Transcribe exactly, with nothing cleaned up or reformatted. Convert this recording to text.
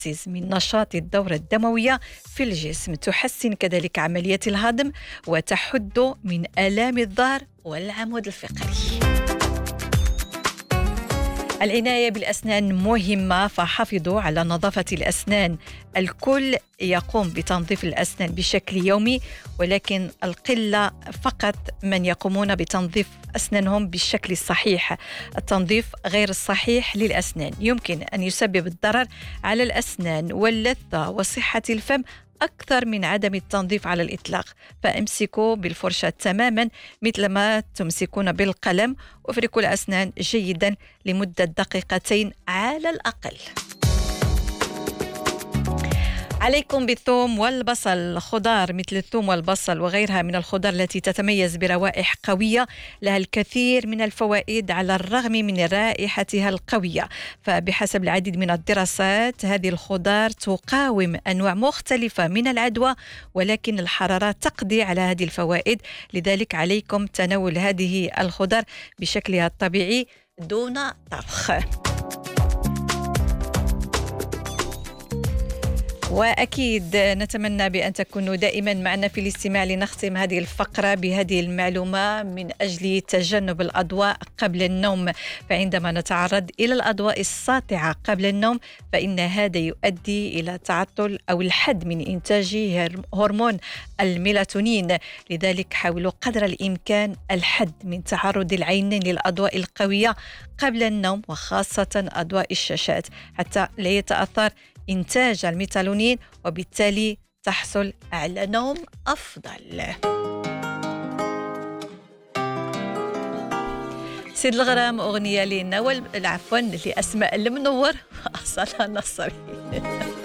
تعزز من نشاط الدورة الدموية في الجسم، تحسن كذلك عملية الهضم وتحد من آلام الظهر والعمود الفقري. العناية بالأسنان مهمة، فحافظوا على نظافة الأسنان. الكل يقوم بتنظيف الأسنان بشكل يومي، ولكن القلة فقط من يقومون بتنظيف أسنانهم بالشكل الصحيح. التنظيف غير الصحيح للأسنان يمكن أن يسبب الضرر على الأسنان واللثة وصحة الفم أكثر من عدم التنظيف على الإطلاق. فامسكوا بالفرشاة تماما مثل ما تمسكون بالقلم، وافركوا الأسنان جيدا لمدة دقيقتين على الأقل. عليكم بالثوم والبصل. خضار مثل الثوم والبصل وغيرها من الخضار التي تتميز بروائح قوية لها الكثير من الفوائد على الرغم من رائحتها القوية. فبحسب العديد من الدراسات هذه الخضار تقاوم أنواع مختلفة من العدوى، ولكن الحرارة تقضي على هذه الفوائد. لذلك عليكم تناول هذه الخضار بشكلها الطبيعي دون طبخ. وأكيد نتمنى بأن تكونوا دائما معنا في الاستماع. لنختم هذه الفقرة بهذه المعلومة من أجل تجنب الأضواء قبل النوم. فعندما نتعرض إلى الأضواء الساطعة قبل النوم فإن هذا يؤدي إلى تعطل أو الحد من إنتاج هرمون الميلاتونين. لذلك حاولوا قدر الإمكان الحد من تعرض العينين للأضواء القوية قبل النوم، وخاصة أضواء الشاشات، حتى لا يتأثر إنتاج الميلاتونين وبالتالي تحصل على نوم أفضل. سيد الغرام أغنية لنوال، عفوا لأسماء المنور وأصالة نصري.